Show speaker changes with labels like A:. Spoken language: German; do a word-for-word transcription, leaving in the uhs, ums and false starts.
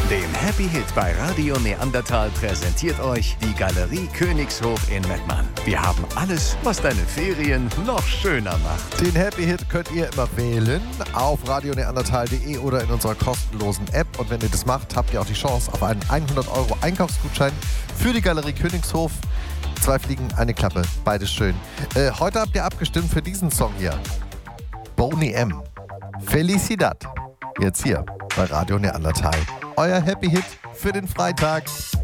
A: Den Happy Hit bei Radio Neandertal präsentiert euch die Galerie Königshof in Mettmann. Wir haben alles, was deine Ferien noch schöner macht.
B: Den Happy Hit könnt ihr immer wählen auf radio neandertal punkt de oder in unserer kostenlosen App. Und wenn ihr das macht, habt ihr auch die Chance auf einen hundert Euro Einkaufsgutschein für die Galerie Königshof. Zwei Fliegen, eine Klappe, beides schön. Äh, heute habt ihr abgestimmt für diesen Song hier. Boney M. Felicidad. Jetzt hier bei Radio Neandertal. Euer Happy Hit für den Freitag.